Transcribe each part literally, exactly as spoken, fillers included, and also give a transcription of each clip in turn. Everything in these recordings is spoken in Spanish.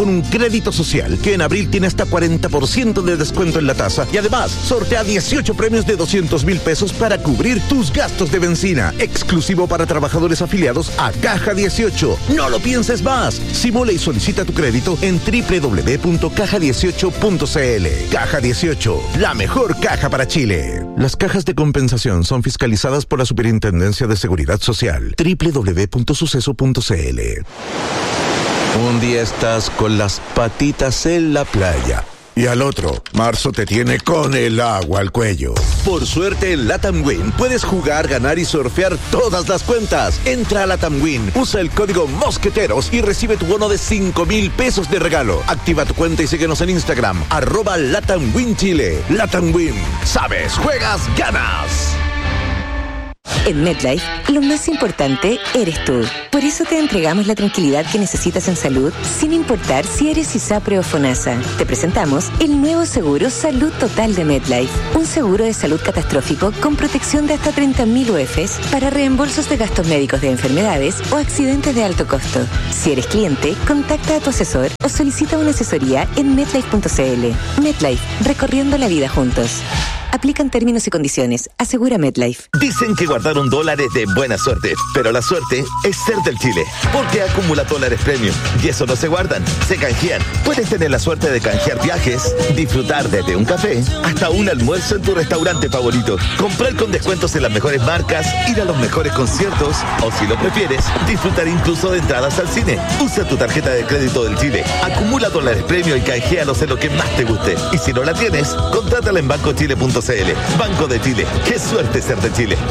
con un crédito social que en abril tiene hasta cuarenta por ciento de descuento en la tasa y además sortea dieciocho premios de doscientos mil pesos para cubrir tus gastos de bencina. Exclusivo para trabajadores afiliados a Caja dieciocho. No lo pienses más. Simula y solicita tu crédito en doble u doble u doble u punto caja dieciocho punto c l. Caja dieciocho, la mejor caja para Chile. Las cajas de compensación son fiscalizadas por la Superintendencia de Seguridad Social. doble u doble u doble u punto suceso punto c l. Un día estás con las patitas en la playa y al otro, marzo te tiene con el agua al cuello. Por suerte en Latam Win puedes jugar, ganar y surfear todas las cuentas. Entra a Latam Win, usa el código Mosqueteros y recibe tu bono de cinco mil pesos de regalo. Activa tu cuenta y síguenos en Instagram, arroba Latam Win Chile. Latam Win, sabes, juegas, ganas. En MetLife, lo más importante eres tú. Por eso te entregamos la tranquilidad que necesitas en salud, sin importar si eres ISAPRE o FONASA. Te presentamos el nuevo seguro Salud Total de MetLife. Un seguro de salud catastrófico con protección de hasta treinta mil U E Fs para reembolsos de gastos médicos de enfermedades o accidentes de alto costo. Si eres cliente, contacta a tu asesor o solicita una asesoría en metlife punto c l. MetLife, recorriendo la vida juntos. Aplican términos y condiciones. Asegura MetLife. Dicen que guardaron dólares de buena suerte, pero la suerte es ser del Chile, porque acumula dólares premium y eso no se guardan, se canjean. Puedes tener la suerte de canjear viajes, disfrutar desde un café hasta un almuerzo en tu restaurante favorito, comprar con descuentos en las mejores marcas, ir a los mejores conciertos o, si lo prefieres, disfrutar incluso de entradas al cine. Usa tu tarjeta de crédito del Chile, acumula dólares premium y canjealos en lo que más te guste. Y si no la tienes, contrátala en banco chile punto c l. Banco de Chile. ¡Qué suerte ser de Chile!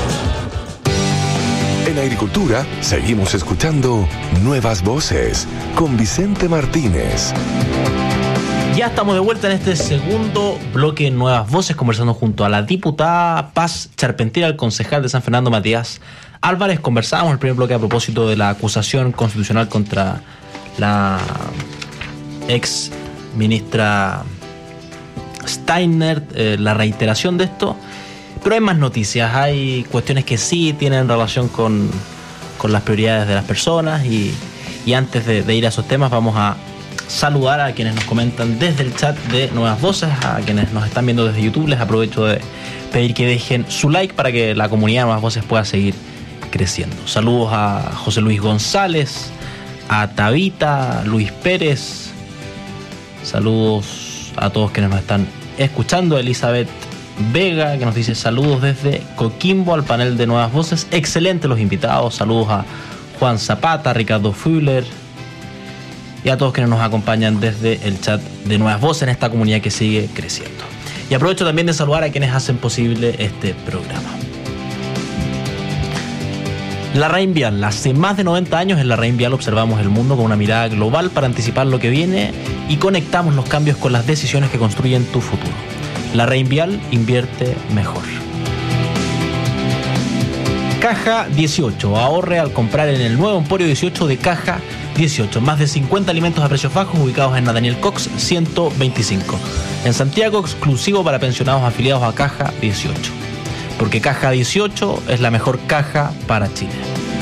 En Agricultura seguimos escuchando Nuevas Voces con Vicente Martínez. Ya estamos de vuelta en este segundo bloque de Nuevas Voces, conversando junto a la diputada Paz Charpentier, al concejal de San Fernando Matías Álvarez. Conversábamos en el primer bloque a propósito de la acusación constitucional contra la ex ministra Steiner, eh, la reiteración de esto, pero hay más noticias, hay cuestiones que sí tienen relación con, con las prioridades de las personas y, y antes de, de ir a esos temas vamos a saludar a quienes nos comentan desde el chat de Nuevas Voces, a quienes nos están viendo desde YouTube. Les aprovecho de pedir que dejen su like para que la comunidad de Nuevas Voces pueda seguir creciendo. Saludos a José Luis González, a Tabita, Luis Pérez, saludos a todos quienes nos están escuchando. Elizabeth Vega, que nos dice saludos desde Coquimbo al panel de Nuevas Voces. Excelente los invitados. Saludos a Juan Zapata, Ricardo Fuller y a todos quienes nos acompañan desde el chat de Nuevas Voces en esta comunidad que sigue creciendo. Y aprovecho también de saludar a quienes hacen posible este programa. La Rain Vial. Hace más de noventa años en la Rain Vial observamos el mundo con una mirada global para anticipar lo que viene y conectamos los cambios con las decisiones que construyen tu futuro. La Rain Vial invierte mejor. Caja dieciocho. Ahorre al comprar en el nuevo Emporio dieciocho de Caja dieciocho. Más de cincuenta alimentos a precios bajos ubicados en Daniel Cox ciento veinticinco. En Santiago, exclusivo para pensionados afiliados a Caja dieciocho. Porque Caja dieciocho es la mejor caja para Chile.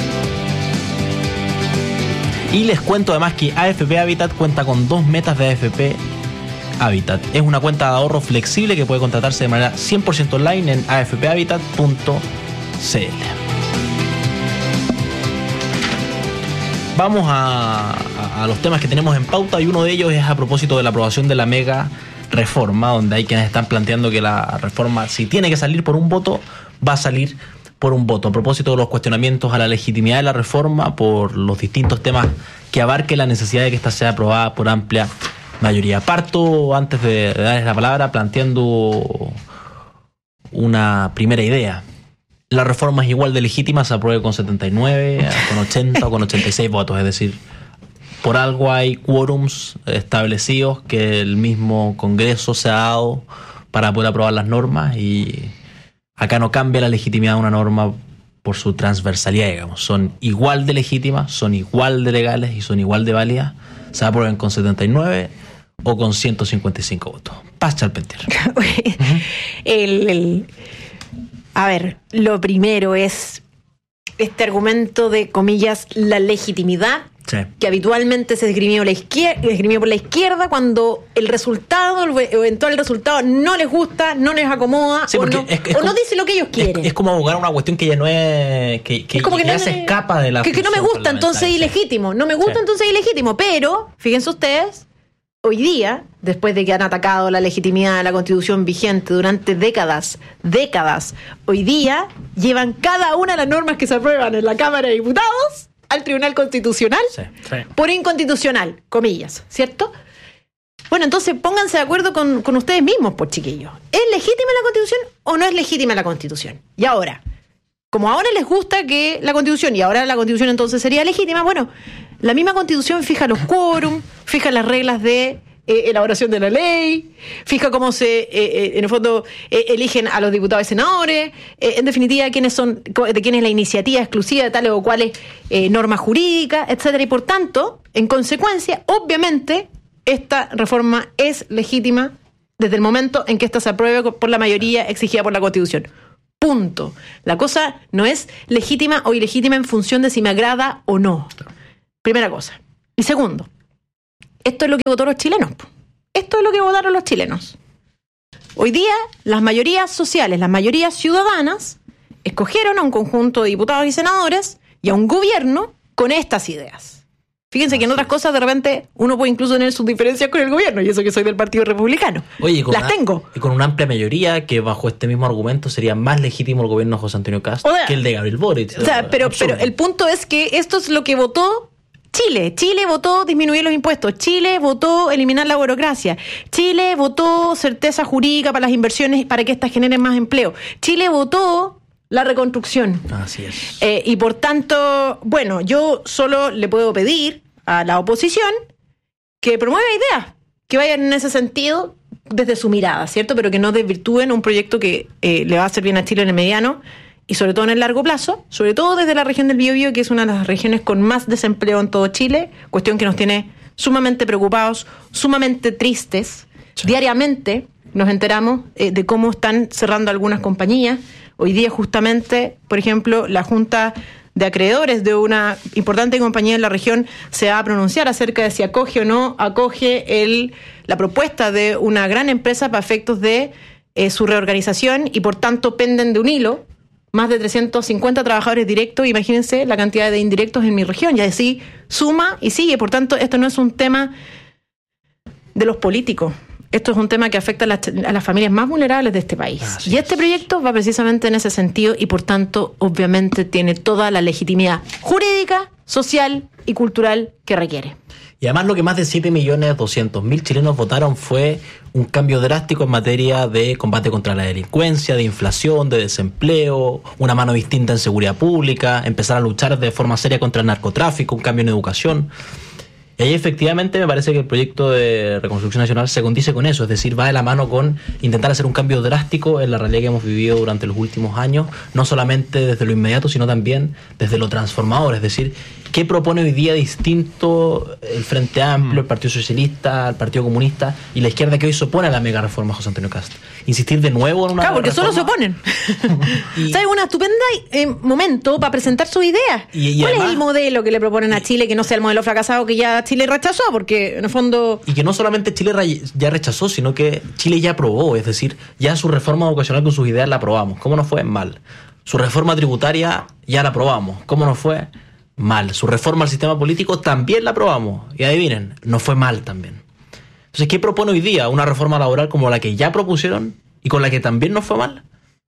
Y les cuento además que A F P Habitat cuenta con dos metas de A F P Habitat. Es una cuenta de ahorro flexible que puede contratarse de manera cien por ciento online en a f p habitat punto c l. Vamos a, a, a los temas que tenemos en pauta y uno de ellos es a propósito de la aprobación de la mega reforma, donde hay quienes están planteando que la reforma, si tiene que salir por un voto, va a salir por un voto. A propósito de los cuestionamientos a la legitimidad de la reforma por los distintos temas que abarque la necesidad de que esta sea aprobada por amplia mayoría. Parto, antes de darles la palabra, planteando una primera idea. La reforma es igual de legítima, se apruebe con setenta y nueve, con ochenta o con ochenta y seis votos, es decir, por algo hay quórums establecidos que el mismo Congreso se ha dado para poder aprobar las normas y acá no cambia la legitimidad de una norma por su transversalidad, digamos. Son igual de legítimas, son igual de legales y son igual de válidas. Se aprueben con setenta y nueve o con ciento cincuenta y cinco votos. Paz Charpentier. el, el, a ver, lo primero es este argumento de, comillas, la legitimidad, sí, que habitualmente se esgrimió, la izquier- esgrimió por la izquierda cuando el resultado, el eventual resultado no les gusta, no les acomoda, sí, o, no, es, es o como, no dice lo que ellos quieren. Es, es como abogar una cuestión que ya no es... que, que, es como que, que no ya se escapa de la que, que no me gusta, entonces es ilegítimo. No me gusta, sí, entonces es ilegítimo. Pero, fíjense ustedes, hoy día, después de que han atacado la legitimidad de la Constitución vigente durante décadas, décadas, hoy día llevan cada una de las normas que se aprueban en la Cámara de Diputados al Tribunal Constitucional, sí, sí, por inconstitucional, comillas, ¿cierto? Bueno, entonces pónganse de acuerdo con, con ustedes mismos, por chiquillos. ¿Es legítima la Constitución o no es legítima la Constitución? Y ahora, como ahora les gusta que la Constitución, y ahora la Constitución entonces sería legítima, bueno, la misma Constitución fija los quórum, fija las reglas de eh, elaboración de la ley, fija cómo se, eh, eh, en el fondo, eh, eligen a los diputados y senadores, eh, en definitiva, quiénes son, de quién es la iniciativa exclusiva de tales o cuales eh, normas jurídicas, etcétera. Y por tanto, en consecuencia, obviamente, esta reforma es legítima desde el momento en que ésta se apruebe por la mayoría exigida por la Constitución. Punto. La cosa no es legítima o ilegítima en función de si me agrada o no. Primera cosa. Y segundo, esto es lo que votaron los chilenos. Esto es lo que votaron los chilenos. Hoy día, las mayorías sociales, las mayorías ciudadanas, escogieron a un conjunto de diputados y senadores y a un gobierno con estas ideas. Fíjense que en otras cosas de repente uno puede incluso tener sus diferencias con el gobierno, y eso que soy del Partido Republicano. Oye, las una, tengo. Y con una amplia mayoría que bajo este mismo argumento sería más legítimo el gobierno de José Antonio Cast o sea, que el de Gabriel Boric. O sea, pero, pero el punto es que esto es lo que votó Chile. Chile votó disminuir los impuestos. Chile votó eliminar la burocracia. Chile votó certeza jurídica para las inversiones para que éstas generen más empleo. Chile votó la reconstrucción. Así es. Eh, y por tanto, bueno, yo solo le puedo pedir a la oposición que promueva ideas, que vayan en ese sentido desde su mirada, ¿cierto? Pero que no desvirtúen un proyecto que eh, le va a hacer bien a Chile en el mediano y sobre todo en el largo plazo, sobre todo desde la región del Biobío, que es una de las regiones con más desempleo en todo Chile, cuestión que nos tiene sumamente preocupados, sumamente tristes. Sí. Diariamente nos enteramos eh, de cómo están cerrando algunas compañías. Hoy día justamente, por ejemplo, la Junta de Acreedores de una importante compañía en la región se va a pronunciar acerca de si acoge o no acoge el, la propuesta de una gran empresa para efectos de eh, su reorganización, y por tanto penden de un hilo más de trescientos cincuenta trabajadores directos. Imagínense la cantidad de indirectos en mi región, y así suma y sigue. Por tanto, esto no es un tema de los políticos. Esto es un tema que afecta a las, a las familias más vulnerables de este país. Así y este es. proyecto va precisamente en ese sentido, y por tanto, obviamente, tiene toda la legitimidad jurídica, social y cultural que requiere. Y además lo que más de siete millones doscientos mil chilenos votaron fue un cambio drástico en materia de combate contra la delincuencia, de inflación, de desempleo, una mano distinta en seguridad pública, empezar a luchar de forma seria contra el narcotráfico, un cambio en educación. Y ahí efectivamente me parece que el proyecto de Reconstrucción Nacional se condice con eso, es decir, va de la mano con intentar hacer un cambio drástico en la realidad que hemos vivido durante los últimos años, no solamente desde lo inmediato, sino también desde lo transformador, es decir, ¿qué propone hoy día distinto el Frente Amplio, el Partido Socialista, el Partido Comunista y la izquierda que hoy se opone a la mega reforma José Antonio Cast? Insistir de nuevo en una Claro, porque reforma? Solo se oponen. y... O sea, es una estupenda eh, momento para presentar sus ideas. Y, y ¿Cuál además, es el modelo que le proponen a Chile que no sea el modelo fracasado que ya Chile rechazó? Porque en el fondo... Y que no solamente Chile ya rechazó, sino que Chile ya aprobó, es decir, ya su reforma educacional con sus ideas la aprobamos. ¿Cómo nos fue? Mal. Su reforma tributaria ya la aprobamos. ¿Cómo nos fue? Mal. Su reforma al sistema político también la aprobamos. Y adivinen, no fue mal también. Entonces, ¿qué propone hoy día? ¿Una reforma laboral como la que ya propusieron y con la que también no fue mal?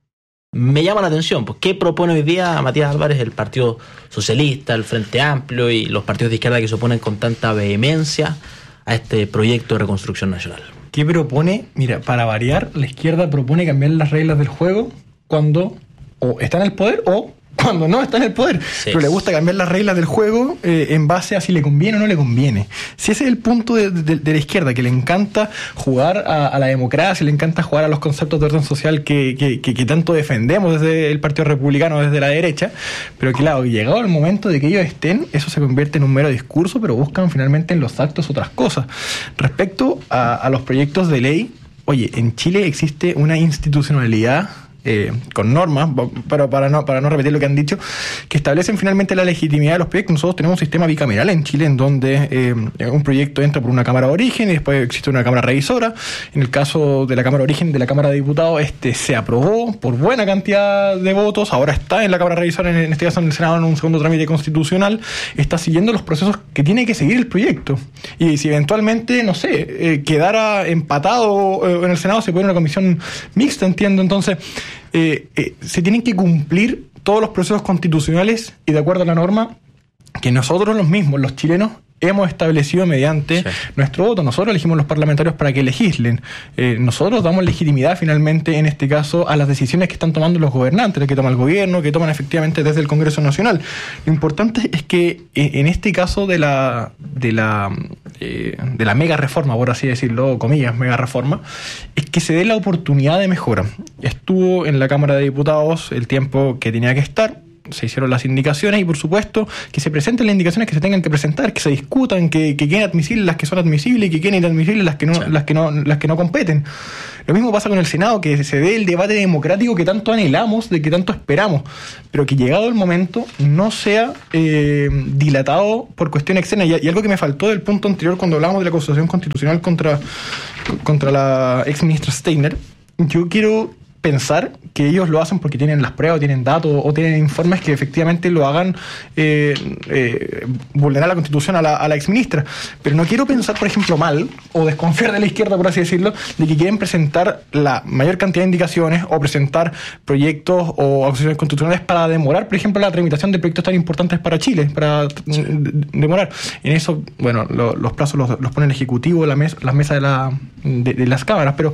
Me llama la atención. Pues, ¿qué propone hoy día Matías Álvarez, el Partido Socialista, el Frente Amplio y los partidos de izquierda que se oponen con tanta vehemencia a este proyecto de reconstrucción nacional? ¿Qué propone? Mira, para variar, la izquierda propone cambiar las reglas del juego cuando o está en el poder o cuando no está en el poder, sí. Pero le gusta cambiar las reglas del juego eh, en base a si le conviene o no le conviene. Si ese es el punto de, de, de la izquierda, que le encanta jugar a, a la democracia, le encanta jugar a los conceptos de orden social que, que, que, que tanto defendemos desde el Partido Republicano, desde la derecha, pero claro, llegado el momento de que ellos estén, eso se convierte en un mero discurso, pero buscan finalmente en los actos otras cosas. Respecto a, a los proyectos de ley, oye, en Chile existe una institucionalidad eh, con normas, pero para no, para no repetir lo que han dicho, que establecen finalmente la legitimidad de los proyectos. Nosotros tenemos un sistema bicameral en Chile en donde eh, un proyecto entra por una Cámara de Origen y después existe una Cámara Revisora. En el caso de la Cámara de Origen de la Cámara de Diputados, este se aprobó por buena cantidad de votos, ahora está en la Cámara Revisora, en este caso en el Senado, en un segundo trámite constitucional, está siguiendo los procesos que tiene que seguir el proyecto. Y si eventualmente, no sé, eh, quedara empatado eh, en el Senado, se puede ir a una comisión mixta, entiendo. Entonces, eh, eh, se tienen que cumplir todos los procesos constitucionales y de acuerdo a la norma que nosotros los mismos, los chilenos, hemos establecido mediante sí. nuestro voto. Nosotros elegimos los parlamentarios para que legislen. Eh, nosotros damos legitimidad finalmente, en este caso, a las decisiones que están tomando los gobernantes, que toma el gobierno, que toman efectivamente desde el Congreso Nacional. Lo importante es que eh, en este caso de la de la eh, de la mega reforma, por así decirlo, comillas, mega reforma, es que se dé la oportunidad de mejora. Estuvo en la Cámara de Diputados el tiempo que tenía que estar, se hicieron las indicaciones y por supuesto que se presenten las indicaciones que se tengan que presentar, que se discutan, que, que queden admisibles las que son admisibles y que queden inadmisibles las que no, sí. las que no, las que no competen. Lo mismo pasa con el Senado, que se dé el debate democrático que tanto anhelamos, de que tanto esperamos, pero que llegado el momento no sea eh, dilatado por cuestiones externas. Y, y algo que me faltó del punto anterior cuando hablábamos de la acusación constitucional contra, contra la ex ministra Steiner, yo quiero pensar que ellos lo hacen porque tienen las pruebas, tienen datos o tienen informes que efectivamente lo hagan eh, eh, vulnerar la Constitución a la, a la exministra. Pero no quiero pensar, por ejemplo, mal o desconfiar de la izquierda, por así decirlo, de que quieren presentar la mayor cantidad de indicaciones o presentar proyectos o acusaciones constitucionales para demorar, por ejemplo, la tramitación de proyectos tan importantes para Chile, para sí. demorar. En eso, bueno, lo, los plazos los, los pone el Ejecutivo, la mes, las mesas de, la, de, de las cámaras, pero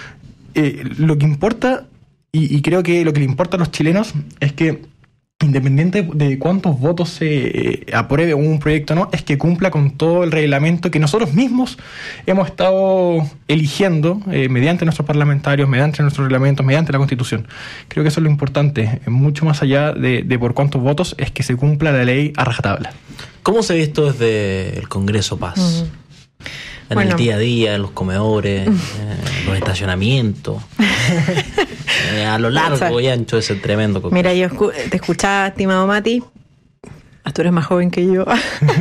Eh, lo que importa, y, y creo que lo que le importa a los chilenos, es que independiente de cuántos votos se eh, apruebe un proyecto o no, es que cumpla con todo el reglamento que nosotros mismos hemos estado eligiendo eh, mediante nuestros parlamentarios, mediante nuestros reglamentos, mediante la Constitución. Creo que eso es lo importante, mucho más allá de, de por cuántos votos, es que se cumpla la ley a rajatabla. ¿Cómo se ve esto desde el Congreso Paz? Uh-huh. En bueno. el día a día, en los comedores, en los estacionamientos, eh, a lo largo o sea, y ancho de ese tremendo congreso. Mira, yo escu- te escuchaba, estimado Mati, tú eres más joven que yo.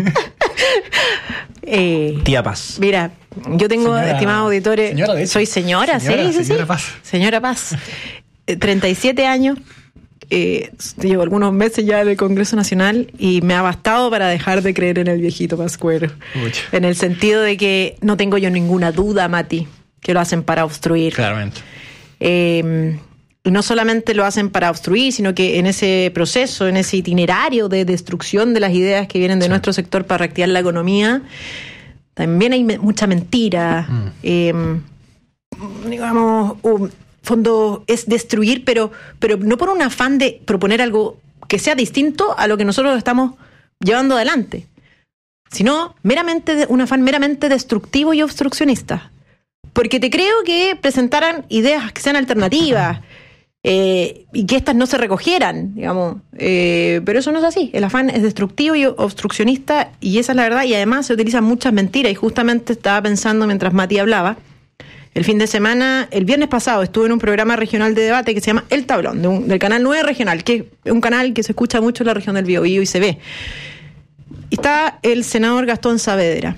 eh, Tía Paz. Mira, yo tengo, señora, estimados auditores, señora, de hecho. soy señora, señora sí, sí, señora sí. Paz. Señora Paz. treinta y siete años. Eh, llevo algunos meses ya en el Congreso Nacional y me ha bastado para dejar de creer en el viejito Pascuero. Mucho. En el sentido de que no tengo yo ninguna duda, Mati, que lo hacen para obstruir. Claramente. Eh, y no solamente lo hacen para obstruir, sino que en ese proceso, en ese itinerario de destrucción de las ideas que vienen de sí. nuestro sector para reactivar la economía, también hay me- mucha mentira. Mm. Eh, digamos... Um, fondo es destruir, pero, pero no por un afán de proponer algo que sea distinto a lo que nosotros estamos llevando adelante, sino meramente un afán meramente destructivo y obstruccionista. Porque te creo que presentaran ideas que sean alternativas eh, y que estas no se recogieran, digamos. Eh, pero eso no es así. El afán es destructivo y obstruccionista y esa es la verdad. Y además se utilizan muchas mentiras. Y justamente estaba pensando mientras Mati hablaba, el fin de semana, el viernes pasado, estuve en un programa regional de debate que se llama El Tablón, de un, del canal nueve Regional, que es un canal que se escucha mucho en la región del Biobío y se ve. Y está el senador Gastón Saavedra,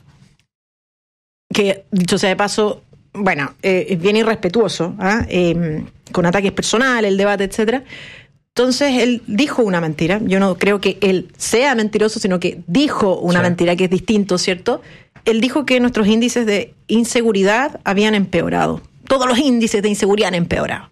que, dicho sea de paso, bueno, eh, es bien irrespetuoso, ¿eh? Eh, con ataques personales, el debate, etcétera. Entonces, él dijo una mentira. Yo no creo que él sea mentiroso, sino que dijo una sí. mentira, que es distinto, ¿cierto? Él dijo que nuestros índices de inseguridad habían empeorado. Todos los índices de inseguridad han empeorado.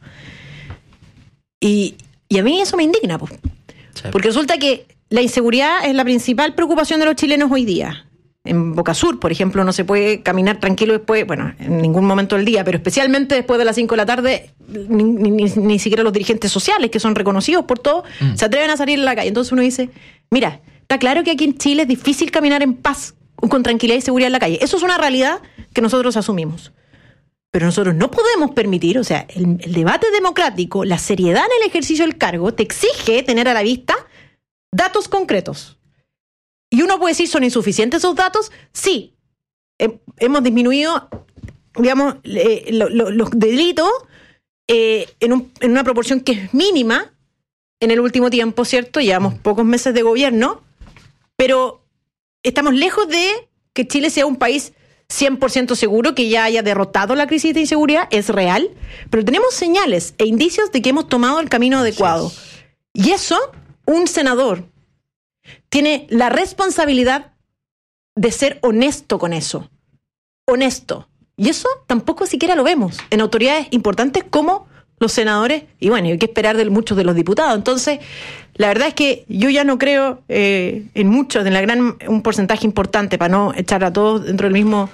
Y, y a mí eso me indigna, pues. Sí. Porque resulta que la inseguridad es la principal preocupación de los chilenos hoy día. En Boca Sur, por ejemplo, no se puede caminar tranquilo después, bueno, en ningún momento del día, pero especialmente después de las cinco de la tarde, ni, ni, ni siquiera los dirigentes sociales, que son reconocidos por todo, mm. se atreven a salir a la calle. Entonces uno dice, mira, está claro que aquí en Chile es difícil caminar en paz, con tranquilidad y seguridad en la calle. Eso es una realidad que nosotros asumimos. Pero nosotros no podemos permitir, o sea, el, el debate democrático, la seriedad en el ejercicio del cargo, te exige tener a la vista datos concretos. Y uno puede decir, ¿son insuficientes esos datos? Sí. He, hemos disminuido, digamos, eh, lo, lo, los delitos eh, en, un, en una proporción que es mínima en el último tiempo, ¿cierto? Llevamos pocos meses de gobierno, pero estamos lejos de que Chile sea un país cien por ciento seguro, que ya haya derrotado la crisis de inseguridad, es real, pero tenemos señales e indicios de que hemos tomado el camino adecuado. Y eso, un senador tiene la responsabilidad de ser honesto con eso. Honesto. Y eso tampoco siquiera lo vemos en autoridades importantes como los senadores, y bueno, hay que esperar de muchos de los diputados. Entonces, la verdad es que yo ya no creo eh, en muchos, en la gran, un porcentaje importante, para no echar a todos dentro del mismo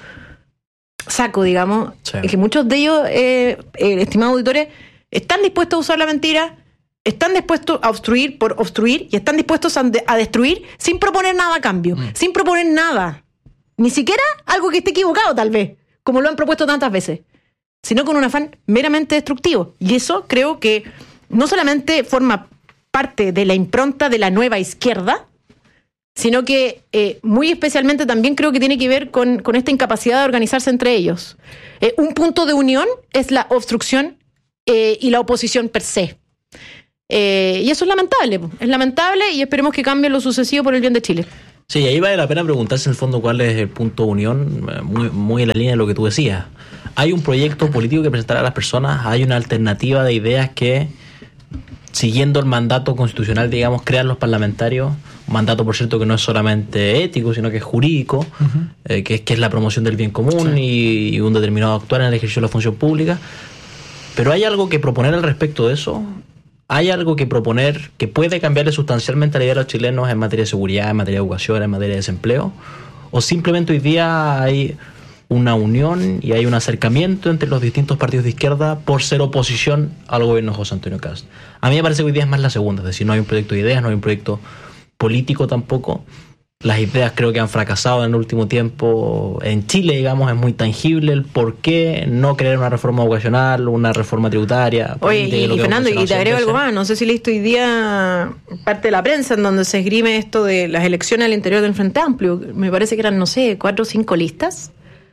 saco, digamos, sí. Es que muchos de ellos, eh, eh, estimados auditores, están dispuestos a usar la mentira, están dispuestos a obstruir por obstruir y están dispuestos a, de, a destruir sin proponer nada a cambio, mm. sin proponer nada, ni siquiera algo que esté equivocado tal vez, como lo han propuesto tantas veces, sino con un afán meramente destructivo. Y eso creo que no solamente forma parte de la impronta de la nueva izquierda, sino que eh, muy especialmente también creo que tiene que ver con, con esta incapacidad de organizarse entre ellos. Eh, un punto de unión es la obstrucción eh, y la oposición per se. Eh, y eso es lamentable, es lamentable y esperemos que cambie lo sucesivo por el bien de Chile. Sí, ahí vale la pena preguntarse en el fondo cuál es el punto de unión, muy, muy en la línea de lo que tú decías. Hay un proyecto político que presentar a las personas, hay una alternativa de ideas que, siguiendo el mandato constitucional, digamos, crean los parlamentarios, un mandato, por cierto, que no es solamente ético, sino que es jurídico, uh-huh. eh, que, es, que es la promoción del bien común sí. y, y un determinado actuar en el ejercicio de la función pública. Pero hay algo que proponer al respecto de eso. ¿Hay algo que proponer que puede cambiarle sustancialmente la idea de los chilenos en materia de seguridad, en materia de educación, en materia de desempleo? ¿O simplemente hoy día hay una unión y hay un acercamiento entre los distintos partidos de izquierda por ser oposición al gobierno de José Antonio Kast? A mí me parece que hoy día es más la segunda, es decir, no hay un proyecto de ideas, no hay un proyecto político tampoco. Las ideas creo que han fracasado en el último tiempo. En Chile, digamos, es muy tangible el por qué no querer una reforma educacional, una reforma tributaria. Oye, y, y Fernando, y te agrego algo más. No sé si leíste hoy día parte de la prensa en donde se esgrime esto de las elecciones al interior del Frente Amplio. Me parece que eran, no sé, cuatro o cinco listas.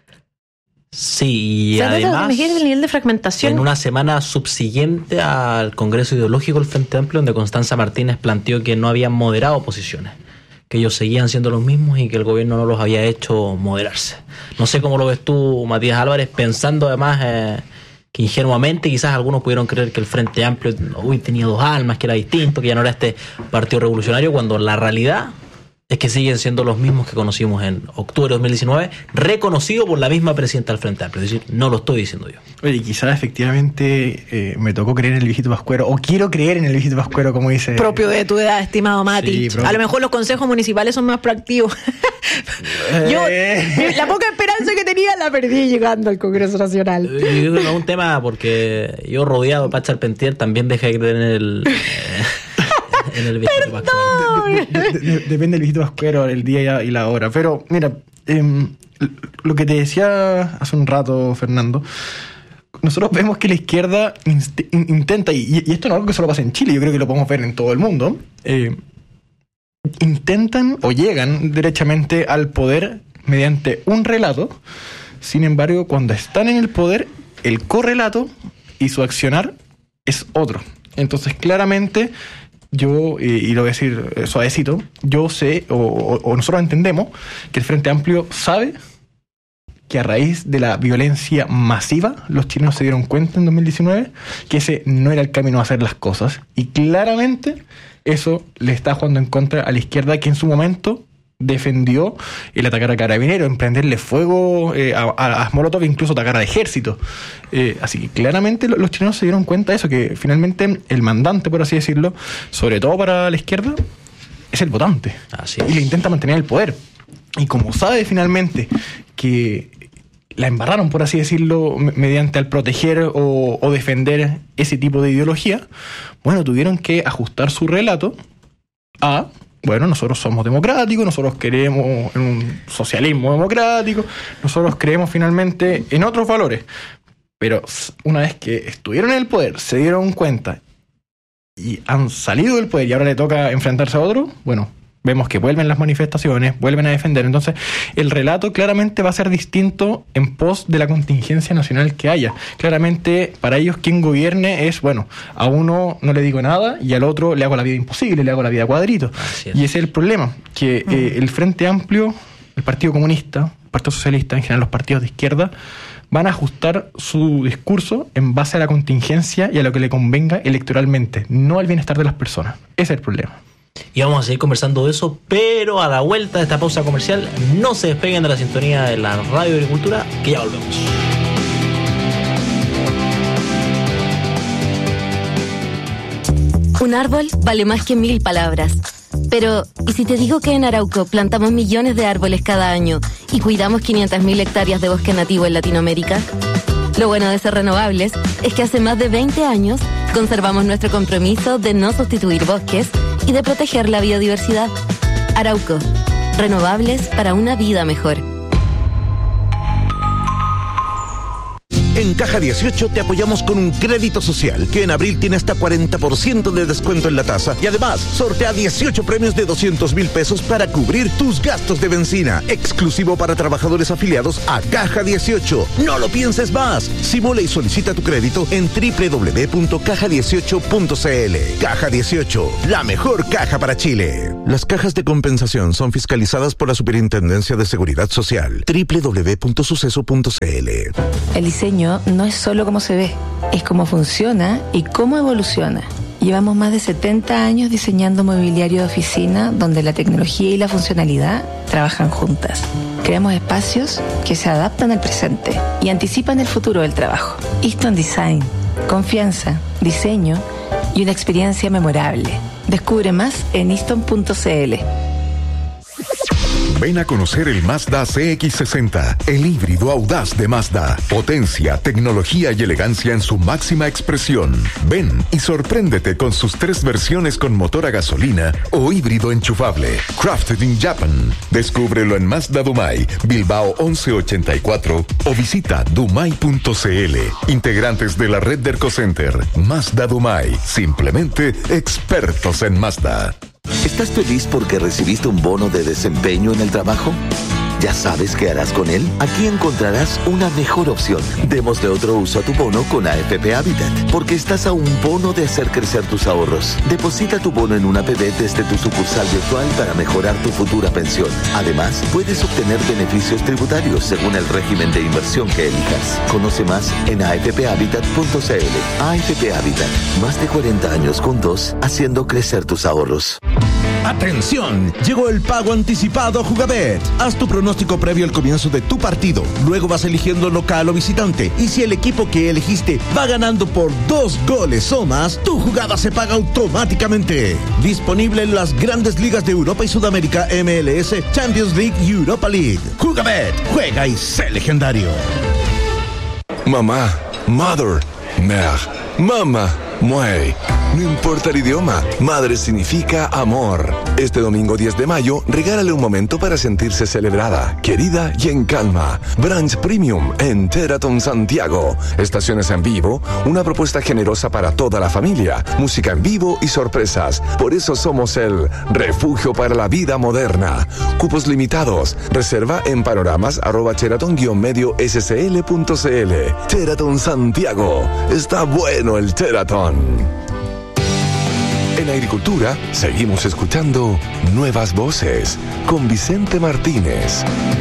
Sí, y además, el nivel de fragmentación. En una semana subsiguiente al Congreso Ideológico del Frente Amplio, donde Constanza Martínez planteó que no habían moderado posiciones, que ellos seguían siendo los mismos y que el gobierno no los había hecho moderarse. No sé cómo lo ves tú, Matías Álvarez, pensando además eh, que ingenuamente quizás algunos pudieron creer que el Frente Amplio uy, tenía dos almas, que era distinto, que ya no era este partido revolucionario, cuando la realidad es que siguen siendo los mismos que conocimos en octubre de dos mil diecinueve, reconocido por la misma presidenta del Frente Amplio. Es decir, no lo estoy diciendo yo. Oye, quizás efectivamente eh, me tocó creer en el viejito Pascuero, o quiero creer en el viejito Pascuero, como dice... Propio de tu edad, estimado Mati. Sí, a lo mejor los consejos municipales son más proactivos. Yo, la poca esperanza que tenía la perdí llegando al Congreso Nacional. Yo creo que no es un tema, porque yo rodeado de Paz Charpentier también dejé de creer en el... Eh, en el viejito Pascuero. De, de, de, depende del viejito Pascuero, el día y la hora. Pero, mira, eh, lo que te decía hace un rato, Fernando, nosotros vemos que la izquierda inst- intenta, y, y esto no es algo que solo pasa en Chile, yo creo que lo podemos ver en todo el mundo, eh, intentan o llegan derechamente al poder mediante un relato. Sin embargo, cuando están en el poder, el correlato y su accionar es otro. Entonces, claramente... Yo, y, y lo voy a decir suavecito, yo sé, o, o, o nosotros entendemos, que el Frente Amplio sabe que a raíz de la violencia masiva, los chilenos se dieron cuenta en dos mil diecinueve que ese no era el camino a hacer las cosas. Y claramente eso le está jugando en contra a la izquierda, que en su momento defendió el atacar a Carabineros, emprenderle fuego eh, a, a, a Molotov, incluso atacar al ejército. Eh, así que claramente los chilenos se dieron cuenta de eso, que finalmente el mandante, por así decirlo, sobre todo para la izquierda, es el votante. Así es. Y le intenta mantener el poder. Y como sabe finalmente que la embarraron, por así decirlo, mediante al proteger o, o defender ese tipo de ideología, bueno, tuvieron que ajustar su relato a... Bueno, nosotros somos democráticos, nosotros creemos en un socialismo democrático, nosotros creemos finalmente en otros valores. Pero una vez que estuvieron en el poder, se dieron cuenta y han salido del poder y ahora le toca enfrentarse a otro, bueno, Vemos que vuelven las manifestaciones, vuelven a defender. Entonces, el relato claramente va a ser distinto en pos de la contingencia nacional que haya. Claramente, para ellos, quien gobierne es, bueno, a uno no le digo nada y al otro le hago la vida imposible, le hago la vida cuadrito. Y ese es el problema, que mm. eh, el Frente Amplio, el Partido Comunista, el Partido Socialista, en general los partidos de izquierda, van a ajustar su discurso en base a la contingencia y a lo que le convenga electoralmente, no al bienestar de las personas. Ese es el problema. Y vamos a seguir conversando de eso, pero a la vuelta de esta pausa comercial, no se despeguen de la sintonía de la Radio Agricultura, que ya volvemos. Un árbol vale más que mil palabras. Pero, ¿y si te digo que en Arauco plantamos millones de árboles cada año y cuidamos quinientas mil hectáreas de bosque nativo en Latinoamérica? Lo bueno de ser renovables es que hace más de veinte años conservamos nuestro compromiso de no sustituir bosques y de proteger la biodiversidad. Arauco, renovables para una vida mejor. En Caja dieciocho te apoyamos con un crédito social que en abril tiene hasta cuarenta por ciento de descuento en la tasa y además sortea dieciocho premios de doscientos mil pesos para cubrir tus gastos de benzina, exclusivo para trabajadores afiliados a Caja dieciocho. No lo pienses más. Simula y solicita tu crédito en doble u doble u doble u punto caja dieciocho punto c l. Caja dieciocho, la mejor caja para Chile. Las cajas de compensación son fiscalizadas por la Superintendencia de Seguridad Social. doble u doble u doble u punto suceso punto c l. El diseño no es solo cómo se ve, es cómo funciona y cómo evoluciona. Llevamos más de setenta años diseñando mobiliario de oficina donde la tecnología y la funcionalidad trabajan juntas. Creamos espacios que se adaptan al presente y anticipan el futuro del trabajo. Easton Design, confianza, diseño y una experiencia memorable. Descubre más en easton punto c l. Ven a conocer el Mazda C X sesenta, el híbrido audaz de Mazda. Potencia, tecnología y elegancia en su máxima expresión. Ven y sorpréndete con sus tres versiones con motor a gasolina o híbrido enchufable. Crafted in Japan. Descúbrelo en Mazda Dumai, Bilbao once ochenta y cuatro o visita dumai punto c l. Integrantes de la red de Ercocenter. Mazda Dumai. Simplemente expertos en Mazda. ¿Estás feliz porque recibiste un bono de desempeño en el trabajo? ¿Ya sabes qué harás con él? Aquí encontrarás una mejor opción. Démosle otro uso a tu bono con A F P Habitat, porque estás a un bono de hacer crecer tus ahorros. Deposita tu bono en una A P B desde tu sucursal virtual para mejorar tu futura pensión. Además, puedes obtener beneficios tributarios según el régimen de inversión que elijas. Conoce más en a f p habitat punto c l. A F P Habitat, más de cuarenta años juntos, haciendo crecer tus ahorros. ¡Atención! Llegó el pago anticipado a Jugabet. Haz tu pronóstico previo al comienzo de tu partido. Luego vas eligiendo local o visitante. Y si el equipo que elegiste va ganando por dos goles o más, tu jugada se paga automáticamente. Disponible en las grandes ligas de Europa y Sudamérica, M L S, Champions League y Europa League. Jugabet, juega y sé legendario. Mamá, mother, mère, mama, muey. No importa el idioma, madre significa amor. Este domingo diez de mayo, regálale un momento para sentirse celebrada, querida y en calma. Branch Premium en Teraton Santiago. Estaciones en vivo, una propuesta generosa para toda la familia, música en vivo y sorpresas. Por eso somos el refugio para la vida moderna. Cupos limitados. Reserva en panoramas arroba teraton guion medio scl punto cl. Teraton Santiago. Está bueno el Teraton. En Agricultura, seguimos escuchando Nuevas Voces con Vicente Martínez.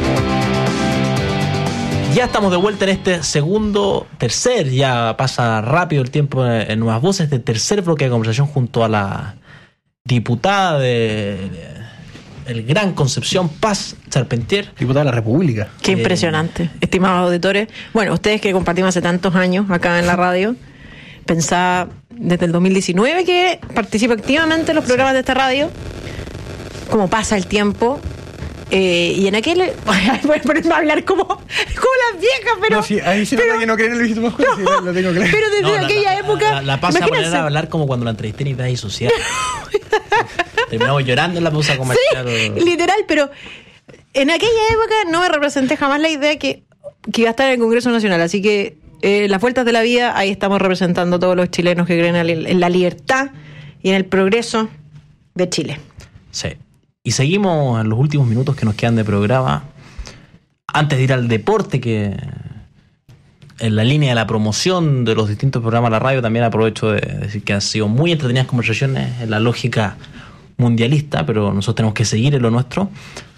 Ya estamos de vuelta en este segundo, tercer, ya pasa rápido el tiempo en Nuevas Voces, este tercer bloque de conversación junto a la diputada de, de el Gran Concepción Paz Charpentier. Diputada de la República. Qué eh, impresionante, estimados auditores. Bueno, ustedes que compartimos hace tantos años acá en la radio, pensaba desde el dos mil diecinueve que participa activamente en los programas de esta radio, cómo pasa el tiempo, eh, y en aquel voy a ponerme a hablar como, como las viejas, pero no, sí, ahí se nota que no creen en el legítimo juez, no, sí, lo tengo claro. Pero desde no, aquella la, época la, la, la pasa a poner a hablar como cuando la entrevisté en Ideas y Social. Terminamos llorando en la pausa comercial. Sí, literal, pero en aquella época no me representé jamás la idea que, que iba a estar en el Congreso Nacional, así que Eh, las vueltas de la vida, ahí estamos representando a todos los chilenos que creen en la libertad y en el progreso de Chile. Sí. Y seguimos en los últimos minutos que nos quedan de programa. Antes de ir al deporte, que en la línea de la promoción de los distintos programas de la radio, también aprovecho de decir que han sido muy entretenidas conversaciones en la lógica mundialista, pero nosotros tenemos que seguir en lo nuestro.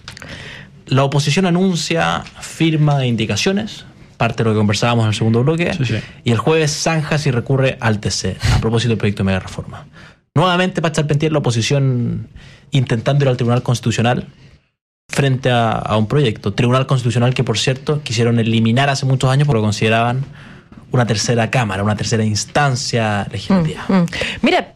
La oposición anuncia firma de indicaciones, parte de lo que conversábamos en el segundo bloque, sí, sí. Y el jueves zanja si recurre al T C a propósito del proyecto de mega reforma. Nuevamente, para Charpentier, la oposición intentando ir al Tribunal Constitucional frente a, a un proyecto. Tribunal Constitucional que, por cierto, quisieron eliminar hace muchos años porque lo consideraban una tercera cámara, una tercera instancia legislativa. Mm, mm. Mira,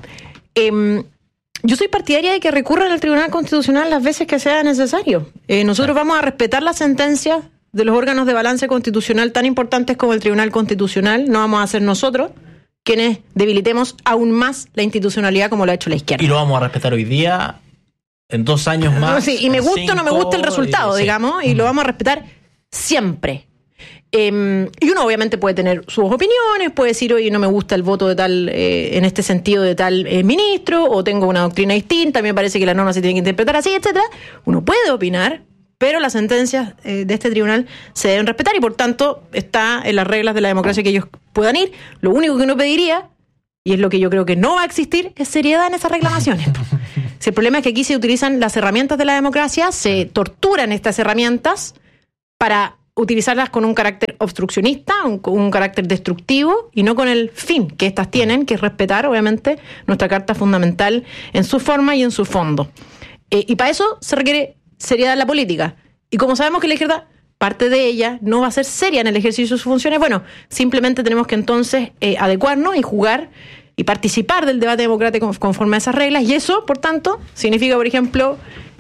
eh, yo soy partidaria de que recurran al Tribunal Constitucional las veces que sea necesario. Eh, nosotros vamos a respetar las sentencias de los órganos de balance constitucional tan importantes como el Tribunal Constitucional. No vamos a ser nosotros quienes debilitemos aún más la institucionalidad como lo ha hecho la izquierda. Y lo vamos a respetar hoy día, en dos años más. Sí, y me gusta o no me gusta el resultado, y, digamos, sí. y lo vamos a respetar siempre. Eh, y uno obviamente puede tener sus opiniones, puede decir, oye, no me gusta el voto de tal, eh, en este sentido de tal eh, ministro, o tengo una doctrina distinta, a mí me parece que la norma se tiene que interpretar así, etcétera. Uno puede opinar, pero las sentencias eh, de este tribunal se deben respetar y por tanto está en las reglas de la democracia que ellos puedan ir. Lo único que uno pediría, y es lo que yo creo que no va a existir, es seriedad en esas reclamaciones. Si el problema es que aquí se utilizan las herramientas de la democracia, se torturan estas herramientas para utilizarlas con un carácter obstruccionista, un, un carácter destructivo y no con el fin que estas tienen, que es respetar obviamente nuestra Carta Fundamental en su forma y en su fondo. Eh, y para eso se requiere seriedad en la política. Y como sabemos que la izquierda, parte de ella, no va a ser seria en el ejercicio de sus funciones, bueno, simplemente tenemos que entonces eh, adecuarnos y jugar y participar del debate democrático conforme a esas reglas. Y eso, por tanto, significa, por ejemplo,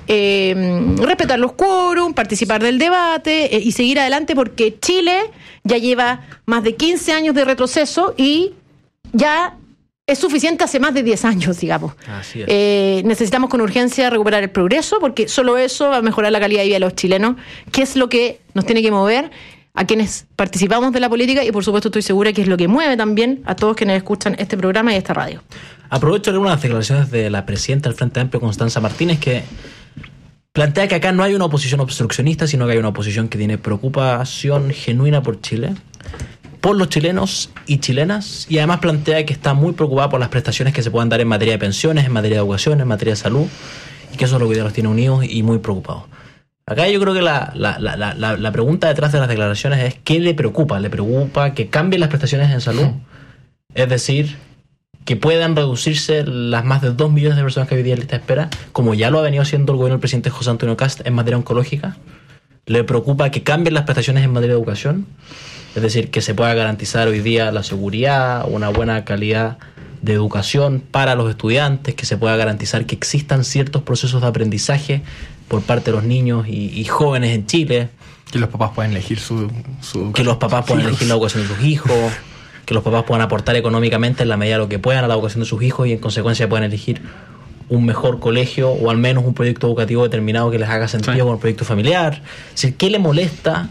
eh, respetar los quórum, participar del debate eh, y seguir adelante, porque Chile ya lleva más de quince años de retroceso y ya es suficiente hace más de diez años, digamos. Así es. Eh, necesitamos con urgencia recuperar el progreso, porque solo eso va a mejorar la calidad de vida de los chilenos, que es lo que nos tiene que mover a quienes participamos de la política y, por supuesto, estoy segura que es lo que mueve también a todos quienes escuchan este programa y esta radio. Aprovecho de leer unas declaraciones de la presidenta del Frente Amplio, Constanza Martínez, que plantea que acá no hay una oposición obstruccionista, sino que hay una oposición que tiene preocupación genuina por Chile, por los chilenos y chilenas, y además plantea que está muy preocupada por las prestaciones que se puedan dar en materia de pensiones, en materia de educación, en materia de salud, y que eso es lo que ya los tiene unidos y muy preocupados. Acá yo creo que la, la, la, la, la pregunta detrás de las declaraciones es ¿qué le preocupa? ¿Le preocupa que cambien las prestaciones en salud? Es decir, que puedan reducirse las más de dos millones de personas que hoy día en lista de espera, como ya lo ha venido haciendo el gobierno del presidente José Antonio Kast en materia oncológica. ¿Le preocupa que cambien las prestaciones en materia de educación? Es decir, que se pueda garantizar hoy día la seguridad, una buena calidad de educación para los estudiantes, que se pueda garantizar que existan ciertos procesos de aprendizaje por parte de los niños y, y jóvenes en Chile. Que los papás puedan elegir su, su educación. Que los papás puedan elegir la educación de sus hijos, que los papás puedan aportar económicamente en la medida de lo que puedan a la educación de sus hijos y en consecuencia puedan elegir un mejor colegio o al menos un proyecto educativo determinado que les haga sentido, sí, con el proyecto familiar. Es decir, ¿qué le molesta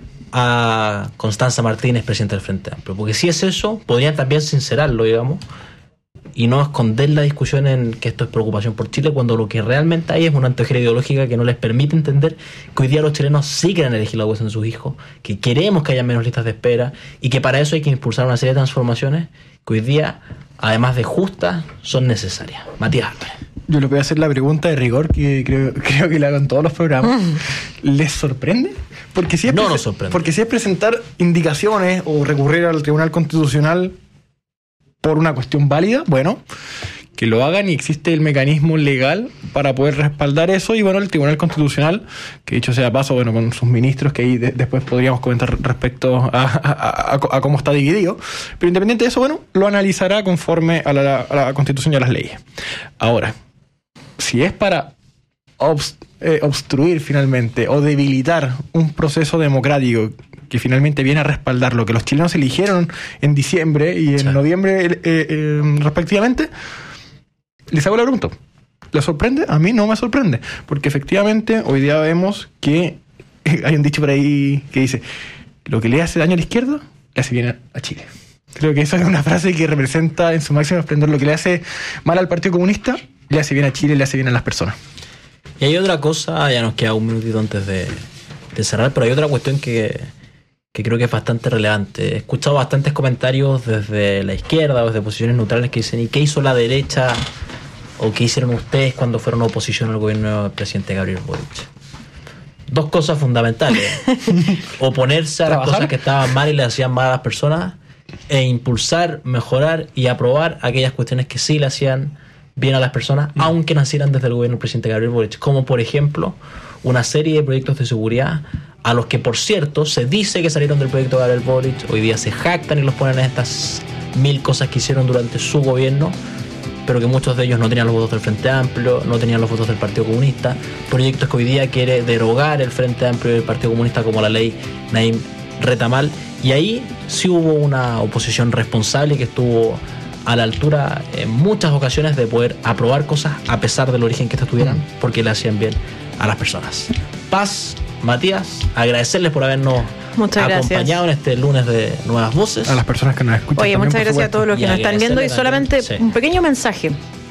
a Constanza Martínez, presidenta del Frente Amplio? Porque si es eso, podrían también sincerarlo, digamos, y no esconder la discusión en que esto es preocupación por Chile, cuando lo que realmente hay es una antojera ideológica que no les permite entender que hoy día los chilenos sí quieren elegir la educación de sus hijos, que queremos que haya menos listas de espera y que para eso hay que impulsar una serie de transformaciones que hoy día, además de justas, son necesarias. Matías Álvarez. Yo le voy a hacer la pregunta de rigor que creo, creo que la hago en todos los programas. ¿Les sorprende? Porque si es no prese- nos sorprende. Porque si es presentar indicaciones o recurrir al Tribunal Constitucional por una cuestión válida, bueno, que lo hagan y existe el mecanismo legal para poder respaldar eso. Y bueno, el Tribunal Constitucional, que dicho sea paso, bueno, con sus ministros, que ahí de- después podríamos comentar respecto a, a, a, a cómo está dividido, pero independiente de eso, bueno, lo analizará conforme a la, a la Constitución y a las leyes. Ahora, si es para obst- eh, obstruir finalmente o debilitar un proceso democrático que finalmente viene a respaldar lo que los chilenos eligieron en diciembre y en, sí, noviembre eh, eh, respectivamente, les hago la pregunta. ¿Les sorprende? A mí no me sorprende, porque efectivamente hoy día vemos que hay un dicho por ahí que dice: lo que le hace daño a la izquierda le hace bien a Chile. Creo que esa es una frase que representa en su máximo esplendor lo que le hace mal al Partido Comunista, le hace bien a Chile, le hace bien a las personas. Y hay otra cosa, ya nos queda un minutito antes de, de cerrar, pero hay otra cuestión que, que creo que es bastante relevante. He escuchado bastantes comentarios desde la izquierda o desde posiciones neutrales que dicen: ¿y qué hizo la derecha o qué hicieron ustedes cuando fueron oposición al gobierno del presidente Gabriel Boric? Dos cosas fundamentales: oponerse a las cosas que estaban mal y le hacían mal a las personas, e impulsar, mejorar y aprobar aquellas cuestiones que sí le hacían bien a las personas, mm. aunque nacieran desde el gobierno del presidente Gabriel Boric, como por ejemplo una serie de proyectos de seguridad a los que, por cierto, se dice que salieron del proyecto Gabriel Boric, hoy día se jactan y los ponen en estas mil cosas que hicieron durante su gobierno, pero que muchos de ellos no tenían los votos del Frente Amplio, no tenían los votos del Partido Comunista, proyectos que hoy día quiere derogar el Frente Amplio y el Partido Comunista, como la ley Naim Retamal, y ahí sí hubo una oposición responsable que estuvo a la altura en muchas ocasiones de poder aprobar cosas a pesar del origen que estas tuvieran, porque le hacían bien a las personas. Paz, Matías, agradecerles por habernos muchas acompañado gracias. en este lunes de Nuevas Voces. A las personas que nos escuchan. Oye, también, muchas gracias supuesto. a todos los que Y nos están viendo, y solamente sí. un pequeño mensaje.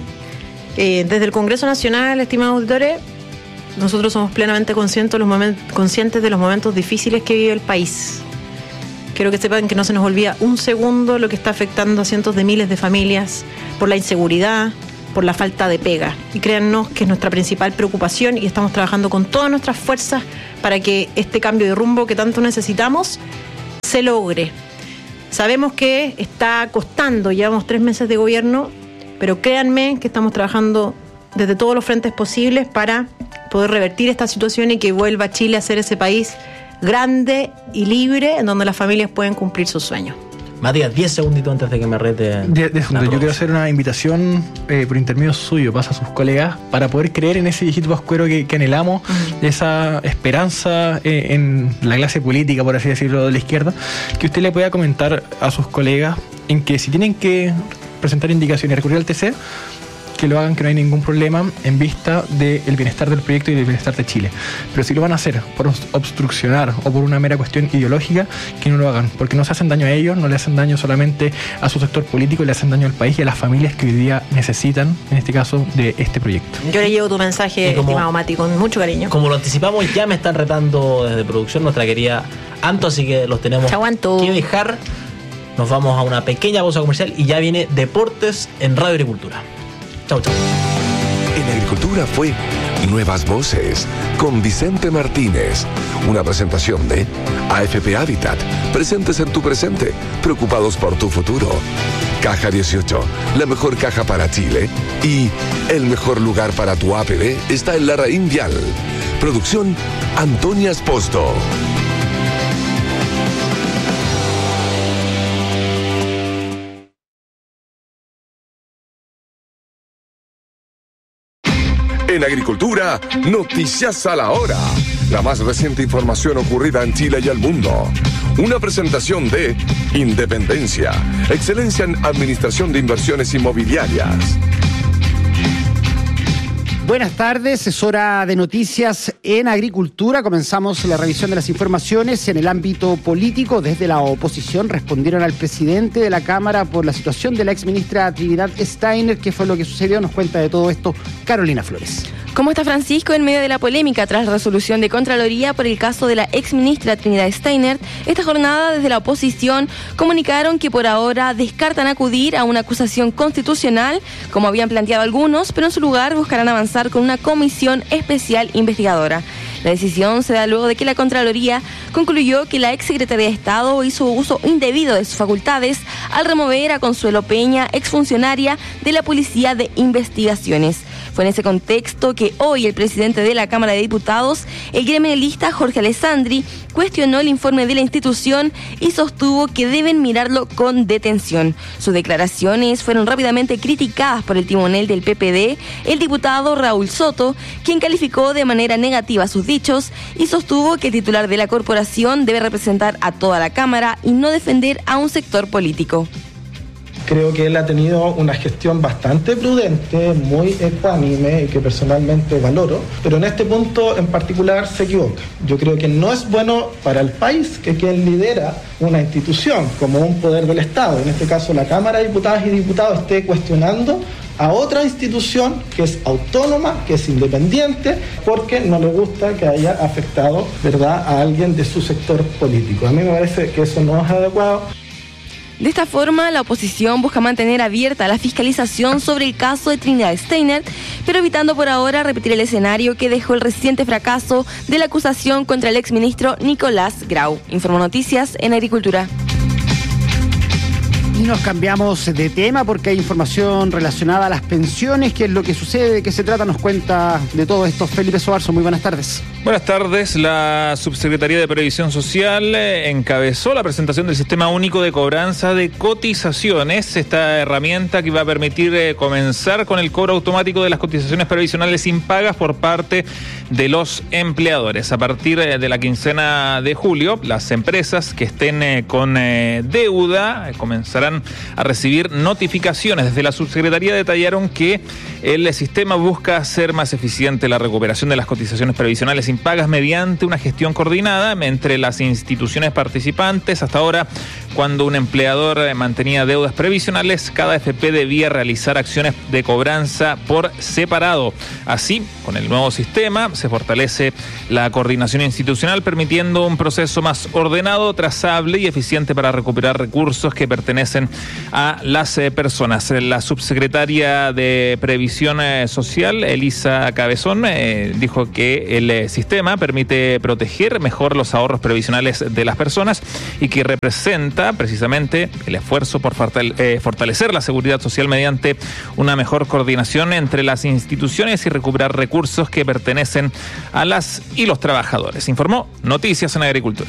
Eh, desde el Congreso Nacional, estimados auditores, nosotros somos plenamente conscientes de los momentos, conscientes de los momentos difíciles que vive el país. Quiero que sepan que no se nos olvida un segundo lo que está afectando a cientos de miles de familias por la inseguridad, por la falta de pega. Y créannos que es nuestra principal preocupación y estamos trabajando con todas nuestras fuerzas para que este cambio de rumbo que tanto necesitamos se logre. Sabemos que está costando, llevamos tres meses de gobierno, pero créanme que estamos trabajando desde todos los frentes posibles para poder revertir esta situación y que vuelva Chile a ser ese país grande y libre en donde las familias pueden cumplir sus sueños. Matías, diez segunditos antes de que me rete. De, de yo quiero hacer una invitación eh, por intermedio suyo, pasa a sus colegas, para poder creer en ese viejito pascuero que, que anhelamos, uh-huh. esa esperanza eh, en la clase política, por así decirlo, de la izquierda, que usted le pueda comentar a sus colegas en que si tienen que presentar indicaciones y recurrir al T C, que lo hagan, que no hay ningún problema en vista del bienestar del proyecto y del bienestar de Chile. Pero si lo van a hacer por obstruccionar o por una mera cuestión ideológica, que no lo hagan, porque no se hacen daño a ellos, no le hacen daño solamente a su sector político, le hacen daño al país y a las familias que hoy día necesitan, en este caso, de este proyecto. Yo le llevo tu mensaje, como, estimado Mati, con mucho cariño. Como lo anticipamos, ya me están retando desde producción nuestra querida Anto, así que los tenemos que dejar. Nos vamos a una pequeña pausa comercial y ya viene Deportes en Radio Agricultura. Chau, chau. En Agricultura fue Nuevas Voces con Vicente Martínez. Una presentación de A F P Habitat. Presentes en tu presente, preocupados por tu futuro. Caja dieciocho, la mejor caja para Chile. Y el mejor lugar para tu A P B está en Larraín Vial. Producción Antonia Esposto. En Agricultura, noticias a la hora. La más reciente información ocurrida en Chile y el mundo. Una presentación de Independencia, excelencia en administración de inversiones inmobiliarias. Buenas tardes, es hora de noticias en Agricultura. Comenzamos la revisión de las informaciones en el ámbito político. Desde la oposición respondieron al presidente de la Cámara por la situación de la exministra Trinidad Steiner. ¿Qué fue lo que sucedió? Nos cuenta de todo esto Carolina Flores. ¿Cómo está Francisco? En medio de la polémica tras la resolución de Contraloría por el caso de la exministra Trinidad Steiner, esta jornada desde la oposición comunicaron que por ahora descartan acudir a una acusación constitucional, como habían planteado algunos, pero en su lugar buscarán avanzar con una comisión especial investigadora. La decisión se da luego de que la Contraloría concluyó que la exsecretaria de Estado hizo uso indebido de sus facultades al remover a Consuelo Peña, exfuncionaria de la Policía de Investigaciones. Fue en ese contexto que hoy el presidente de la Cámara de Diputados, el gremialista Jorge Alessandri, cuestionó el informe de la institución y sostuvo que deben mirarlo con detención. Sus declaraciones fueron rápidamente criticadas por el timonel del P P D, el diputado Raúl Soto, quien calificó de manera negativa sus dichos y sostuvo que el titular de la corporación debe representar a toda la Cámara y no defender a un sector político. Creo que él ha tenido una gestión bastante prudente, muy ecuánime y que personalmente valoro, pero en este punto en particular se equivoca. Yo creo que no es bueno para el país que quien lidera una institución como un poder del Estado, en este caso la Cámara de Diputadas y Diputados, esté cuestionando a otra institución que es autónoma, que es independiente, porque no le gusta que haya afectado, ¿verdad?, a alguien de su sector político. A mí me parece que eso no es adecuado. De esta forma, la oposición busca mantener abierta la fiscalización sobre el caso de Trinidad Steiner, pero evitando por ahora repetir el escenario que dejó el reciente fracaso de la acusación contra el exministro Nicolás Grau. Informó Noticias en Agricultura. Y nos cambiamos de tema porque hay información relacionada a las pensiones. ¿Qué es lo que sucede? ¿De qué se trata? Nos cuenta de todo esto Felipe Sobarzo. Muy buenas tardes. Buenas tardes. La Subsecretaría de Previsión Social encabezó la presentación del Sistema Único de Cobranza de Cotizaciones, esta herramienta que va a permitir eh, comenzar con el cobro automático de las cotizaciones previsionales impagas por parte de los empleadores. A partir de la quincena de julio, las empresas que estén eh, con eh, deuda eh, comenzarán a recibir notificaciones. Desde la Subsecretaría detallaron que el sistema busca hacer más eficiente la recuperación de las cotizaciones previsionales impagas mediante una gestión coordinada entre las instituciones participantes. Hasta ahora, cuando un empleador mantenía deudas previsionales, cada F P debía realizar acciones de cobranza por separado. Así, con el nuevo sistema, se fortalece la coordinación institucional, permitiendo un proceso más ordenado, trazable y eficiente para recuperar recursos que pertenecen a las eh, personas. La subsecretaria de Previsión eh, Social, Elisa Cabezón, eh, dijo que el eh, sistema permite proteger mejor los ahorros previsionales de las personas y que representa precisamente el esfuerzo por fortale- eh, fortalecer la seguridad social mediante una mejor coordinación entre las instituciones y recuperar recursos que pertenecen a las y los trabajadores. Informó Noticias en Agricultura.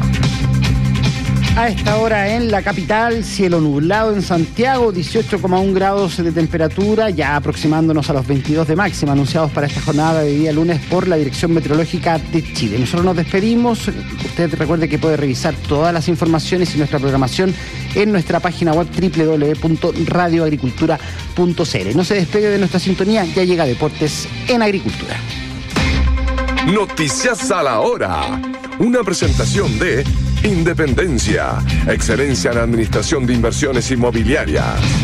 A esta hora en la capital, cielo nublado en Santiago, dieciocho coma uno grados de temperatura, ya aproximándonos a los veintidós de máxima anunciados para esta jornada de día lunes por la Dirección Meteorológica de Chile. Nosotros nos despedimos. Usted recuerde que puede revisar todas las informaciones y nuestra programación en nuestra página web doble u doble u doble u punto radio agricultura punto c l. No se despegue de nuestra sintonía, ya llega Deportes en Agricultura. Noticias a la hora. Una presentación de Independencia, excelencia en administración de inversiones inmobiliarias.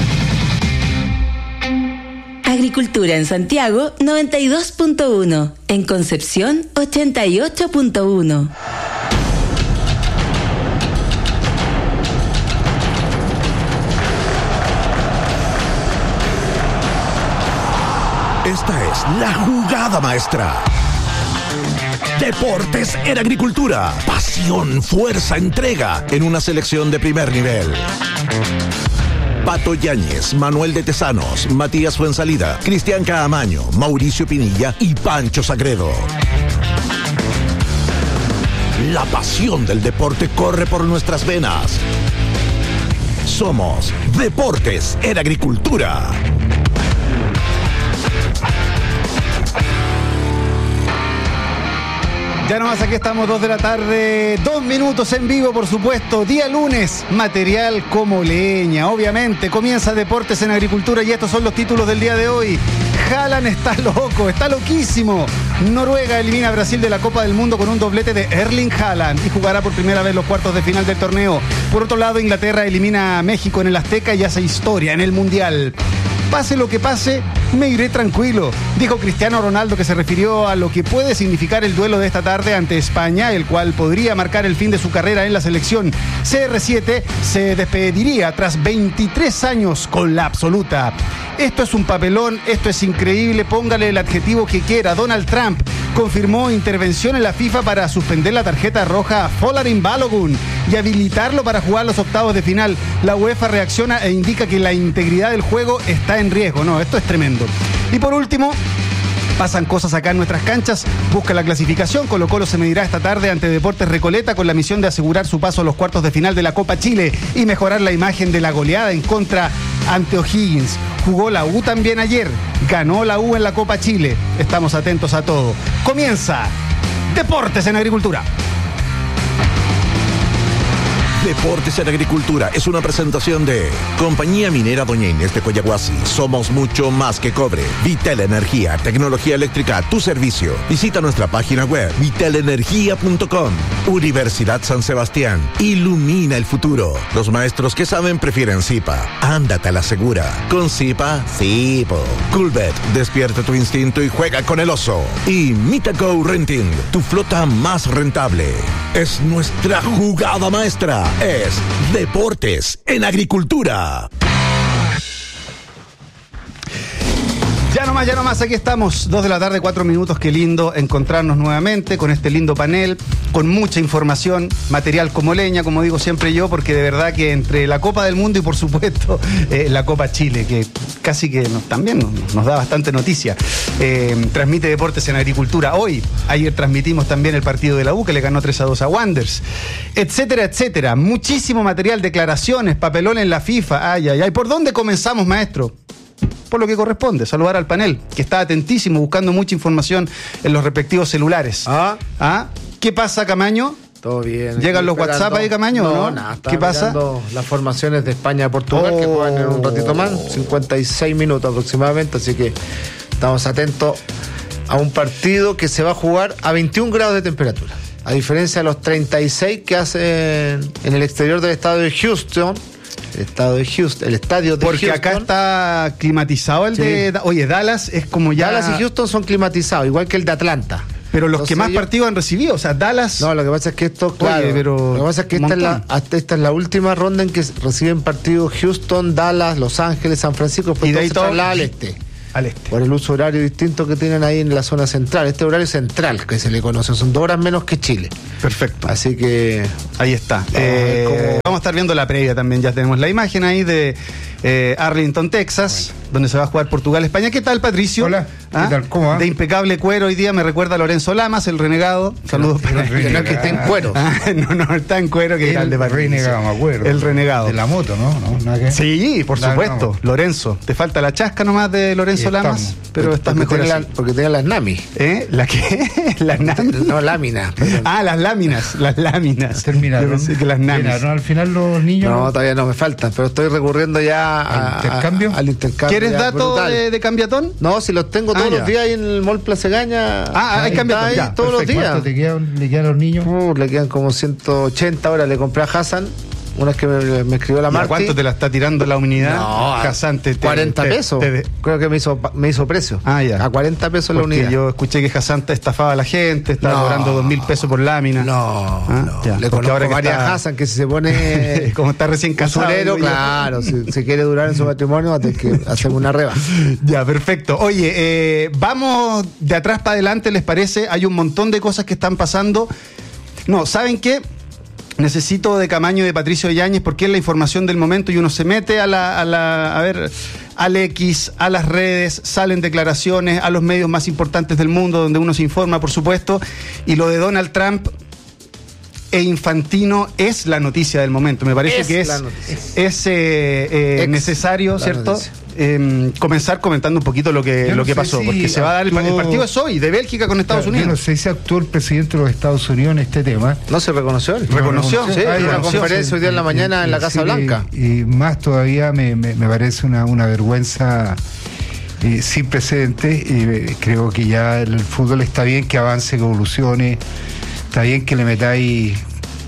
Agricultura en Santiago noventa y dos punto uno, en Concepción ochenta y ocho punto uno. Esta es la jugada maestra. Deportes en Agricultura. Pasión, fuerza, entrega en una selección de primer nivel. Pato Yáñez, Manuel de Tesanos, Matías Fuensalida, Cristian Caamaño, Mauricio Pinilla y Pancho Sagredo. La pasión del deporte corre por nuestras venas. Somos Deportes en Agricultura. Ya nomás aquí estamos, dos de la tarde, dos minutos en vivo, por supuesto. Día lunes, material como leña. Obviamente, comienza Deportes en Agricultura y estos son los títulos del día de hoy. Haaland está loco, está loquísimo. Noruega elimina a Brasil de la Copa del Mundo con un doblete de Erling Haaland y jugará por primera vez los cuartos de final del torneo. Por otro lado, Inglaterra elimina a México en el Azteca y hace historia en el Mundial. Pase lo que pase, me iré tranquilo, dijo Cristiano Ronaldo, que se refirió a lo que puede significar el duelo de esta tarde ante España, el cual podría marcar el fin de su carrera en la selección. C R siete se despediría tras veintitrés años con la absoluta. Esto es un papelón, esto es increíble, póngale el adjetivo que quiera. Donald Trump confirmó intervención en la FIFA para suspender la tarjeta roja a Folarin Balogun y habilitarlo para jugar los octavos de final. La UEFA reacciona e indica que la integridad del juego está en riesgo. No, esto es tremendo. Y por último, pasan cosas acá en nuestras canchas. Busca la clasificación. Colo-Colo se medirá esta tarde ante Deportes Recoleta con la misión de asegurar su paso a los cuartos de final de la Copa Chile y mejorar la imagen de la goleada en contra ante O'Higgins. Jugó la U también ayer. Ganó la U en la Copa Chile. Estamos atentos a todo. Comienza Deportes en Agricultura. Deportes en Agricultura es una presentación de Compañía Minera Doña Inés de Coyahuasi. Somos mucho más que cobre. Vital Energía, tecnología eléctrica a tu servicio. Visita nuestra página web vital energía punto com. Universidad San Sebastián. Ilumina el futuro. Los maestros que saben prefieren Zipa. Ándate a la segura. Con Zipa, sí, po. Coolbet, despierta tu instinto y juega con el oso. Y Mitaco Renting, tu flota más rentable. Es nuestra jugada maestra. Es Deportes en Agricultura. Ya nomás, ya nomás, aquí estamos, dos de la tarde, cuatro minutos, qué lindo encontrarnos nuevamente con este lindo panel, con mucha información, material como leña, como digo siempre yo, porque de verdad que entre la Copa del Mundo y por supuesto eh, la Copa Chile, que casi que nos, también nos, nos da bastante noticia, eh, transmite Deportes en Agricultura. Hoy, ayer transmitimos también el partido de la U, que le ganó tres a dos a Wanderers, etcétera, etcétera. Muchísimo material, declaraciones, papelón en la FIFA, ay, ay, ay. ¿Por dónde comenzamos, maestro? Por lo que corresponde, saludar al panel, que está atentísimo, buscando mucha información en los respectivos celulares. ¿Ah? ¿Ah? ¿Qué pasa, Camaño? Todo bien. ¿Llegan los WhatsApp ahí, Camaño? No, no, ¿no? nada. ¿Qué pasa? Las formaciones de España-Portugal, oh. que juegan en un ratito más, cincuenta y seis minutos aproximadamente, así que estamos atentos a un partido que se va a jugar a veintiún grados de temperatura, a diferencia de los treinta y seis que hacen en el exterior del estado de Houston. El estado de Houston, el estadio de Porque Houston. Porque acá está climatizado el sí. de... Oye, Dallas es como ya... Dallas y Houston son climatizados, igual que el de Atlanta. Pero los Entonces, que más ellos... partidos han recibido, o sea, Dallas... No, lo que pasa es que esto, claro, Oye, pero lo que pasa es que esta es, la, esta es la última ronda en que reciben partidos Houston, Dallas, Los Ángeles, San Francisco, después y de ahí se todo traslada al este. Al este. Por el uso horario distinto que tienen ahí en la zona central. Este horario central que se le conoce, son dos horas menos que Chile. Perfecto. Así que ahí está. Vamos, eh, cómo... vamos a estar viendo la previa también. Ya tenemos la imagen ahí de eh, Arlington, Texas, bueno. donde se va a jugar Portugal-España. ¿Qué tal, Patricio? Hola. ¿Ah? ¿Qué tal? ¿Cómo va? De impecable cuero hoy día me recuerda a Lorenzo Lamas, el renegado. Saludos para él. Que no es que esté en cuero. Ah, no, no, está en cuero, que el de renegado, me acuerdo. El renegado. De la moto, ¿no? ¿No? ¿No que... Sí, por la, supuesto. No. Lorenzo. Te falta la chasca nomás de Lorenzo Lamas, pero porque estás mejor la, porque tenía las Nami. ¿Eh? ¿La qué? ¿Las Nami? No, láminas. Ah, las láminas, las láminas. Terminaron. Yo pensé que las Nami. ¿Terminaron al final los niños? No, todavía no me faltan, pero estoy recurriendo ya a, intercambio? A, al intercambio. ¿Quieres datos de, de cambiatón? No, si los tengo todos ah, los días ahí en el Mall Plaza Gaña. Ah, hay cambiatón ahí ya, todos perfecto. los días. ¿Cuánto te quedan, le quedan a los niños? Uh, le quedan como ciento ochenta. Ahora le compré a Hassan. Una vez que me, me escribió la marca. ¿Cuánto te la está tirando la unidad? No, Hassan, te, te, cuarenta te, pesos. Te, te, Creo que me hizo me hizo precio. Ah, ya. A cuarenta pesos Porque la unidad. Yo escuché que Hassan te estafaba a la gente, estaba no, cobrando dos mil pesos por lámina. No, ¿Ah? no. Ya, le conozco ahora a María Hassan, que si se pone. Como está recién casado. Usurero, claro. Si, si quiere durar en su matrimonio, va a tener que hacer una reba. Ya, perfecto. Oye, eh, vamos de atrás para adelante, ¿les parece? Hay un montón de cosas que están pasando. No, ¿saben qué? Necesito de Camaño y de Patricio Yáñez porque es la información del momento y uno se mete a la, a la, a ver, al X, a las redes, salen declaraciones, a los medios más importantes del mundo donde uno se informa, por supuesto, y lo de Donald Trump e Infantino es la noticia del momento. Me parece es que es, es eh, eh, necesario, ¿cierto? Noticia. Eh, comenzar comentando un poquito lo que, no lo que pasó, si porque se va a dar el, el partido es hoy, de Bélgica con Estados claro, Unidos. Yo no sé si actuó el presidente de los Estados Unidos en este tema. ¿No se reconoció? ¿Reconoció? reconoció sí, ah, una reconoció, conferencia sí, hoy día en la mañana sí, en la Casa sí, Blanca. Y, y más todavía me, me, me parece una, una vergüenza eh, sin precedentes. Eh, creo que ya el fútbol está bien que avance, que evolucione, está bien que le metáis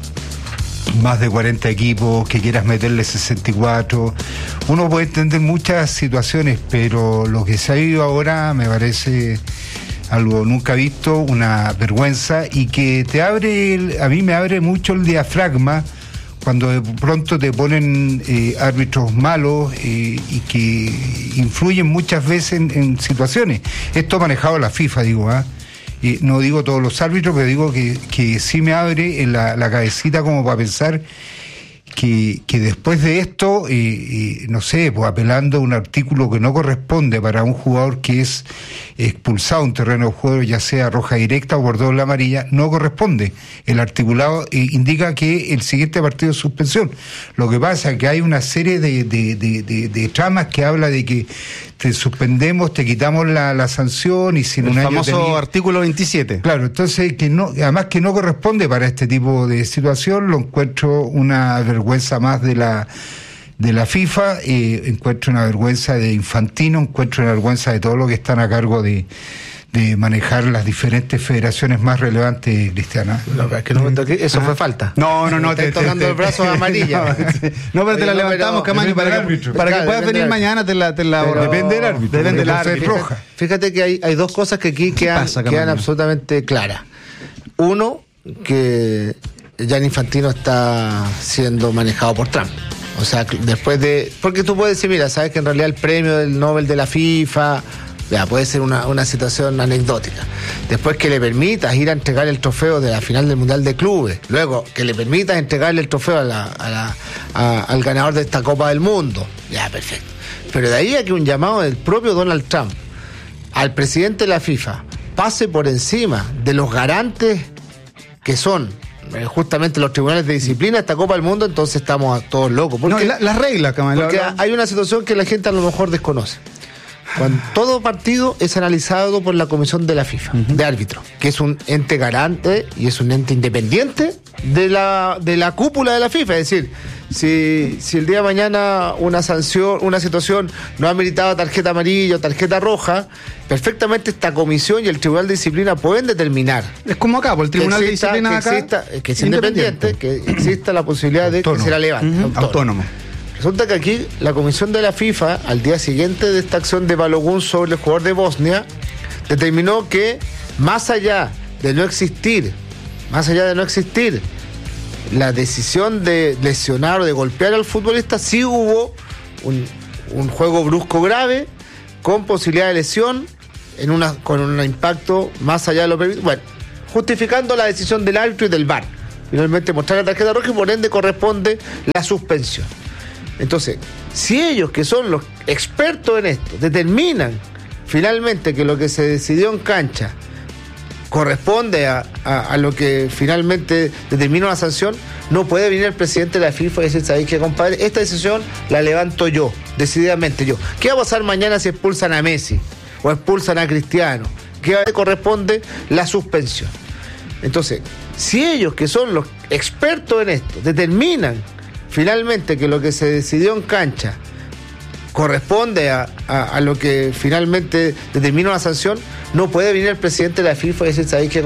más de cuarenta equipos, que quieras meterle sesenta y cuatro. Uno puede entender muchas situaciones, pero lo que se ha vivido ahora me parece algo nunca visto, una vergüenza, y que te abre, el, a mí me abre mucho el diafragma cuando de pronto te ponen eh, árbitros malos eh, y que influyen muchas veces en, en situaciones. Esto ha manejado la FIFA, digo, ¿ah? ¿eh? Eh, no digo todos los árbitros, pero digo que, que sí me abre en la, la cabecita como para pensar que, que después de esto, eh, eh, no sé, pues apelando a un artículo que no corresponde para un jugador que es expulsado de un terreno de juego, ya sea roja directa o por doble amarilla, no corresponde. El articulado eh, indica que el siguiente partido es suspensión. Lo que pasa es que hay una serie de, de, de, de, de tramas que habla de que te suspendemos, te quitamos la, la sanción y sin el un año famoso tenía... artículo veintisiete. Claro, entonces que no, además que no corresponde para este tipo de situación, lo encuentro una vergüenza más de la de la FIFA, eh, encuentro una vergüenza de Infantino, encuentro una vergüenza de todos los que están a cargo de de manejar las diferentes federaciones más relevantes, Cristiana. No, es que no, eso ah. fue falta. No, no, no. Te estás tocando te, el brazo te, amarilla. No, pero te la levantamos, Camaño, para que, para que puedas venir mañana. Te la, te la, pero, depende del árbitro. Depende del árbitro. Fíjate, fíjate que hay, hay dos cosas que aquí quedan, pasa, quedan absolutamente claras. Uno, que Gianni Infantino está siendo manejado por Trump. O sea, después de... Porque tú puedes decir, mira, sabes que en realidad el premio del Nobel de la FIFA... Ya, puede ser una, una situación anecdótica. Después que le permitas ir a entregar el trofeo de la final del Mundial de Clubes. Luego que le permitas entregarle el trofeo a la, a la, a, al ganador de esta Copa del Mundo. Ya, perfecto. Pero de ahí a que un llamado del propio Donald Trump al presidente de la FIFA pase por encima de los garantes que son justamente los tribunales de disciplina de esta Copa del Mundo, entonces estamos todos locos. Porque, no, la, las reglas, Camarón. Porque hay una situación que la gente a lo mejor desconoce. Cuando todo partido es analizado por la comisión de la FIFA, uh-huh. de árbitros, que es un ente garante y es un ente independiente de la, de la cúpula de la FIFA. Es decir, si, si el día de mañana una sanción, una situación no ha meritado tarjeta amarilla o tarjeta roja, perfectamente esta comisión y el Tribunal de Disciplina pueden determinar. Es como acá, por el Tribunal exista, de Disciplina que acá. Exista, que es independiente, que exista la posibilidad de autónomo. Que se la levante. Uh-huh. Autónomo. autónomo. Resulta que aquí la comisión de la FIFA, al día siguiente de esta acción de Balogun sobre el jugador de Bosnia, determinó que más allá de no existir, más allá de no existir la decisión de lesionar o de golpear al futbolista, sí hubo un, un juego brusco grave, con posibilidad de lesión, en una, con un impacto más allá de lo permitido. Bueno, justificando la decisión del árbitro y del V A R. Finalmente mostrar la tarjeta roja y por ende corresponde la suspensión. Entonces, si ellos, que son los expertos en esto, determinan finalmente que lo que se decidió en cancha corresponde a, a, a lo que finalmente determina una sanción, no puede venir el presidente de la FIFA y decir, ¿sabéis qué, compadre? Esta decisión la levanto yo, decididamente yo. ¿Qué va a pasar mañana si expulsan a Messi o expulsan a Cristiano? ¿Qué corresponde? La suspensión. Entonces, si ellos, que son los expertos en esto, determinan finalmente que lo que se decidió en cancha corresponde a, a, a lo que finalmente determina una sanción, no puede venir el presidente de la FIFA y decir, ¿sabéis qué?